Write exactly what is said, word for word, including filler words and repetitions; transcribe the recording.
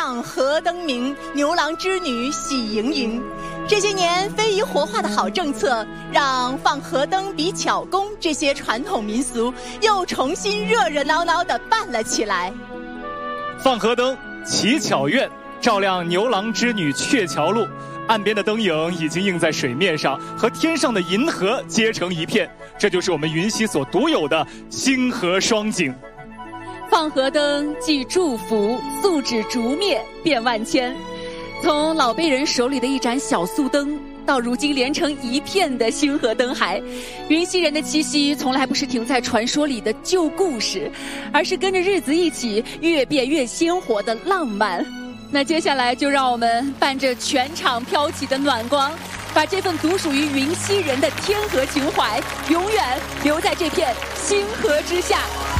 放河灯明，牛郎织女喜盈盈。这些年非遗活化的好政策，让放河灯比巧工这些传统民俗又重新热热闹闹地办了起来。 放河灯，乞巧院，照亮牛郎织女鹊桥路，岸边的灯影已经映在水面上，和天上的银河结成一片，这就是我们云溪所独有的星河双景。 放河灯既祝福，素指烛灭变万千。从老辈人手里的一盏小素灯，到如今连成一片的星河灯海，云溪人的气息从来不是停在传说里的旧故事，而是跟着日子一起越变越鲜活的浪漫。那接下来就让我们伴着全场飘起的暖光，把这份独属于云溪人的天河情怀永远留在这片星河之下。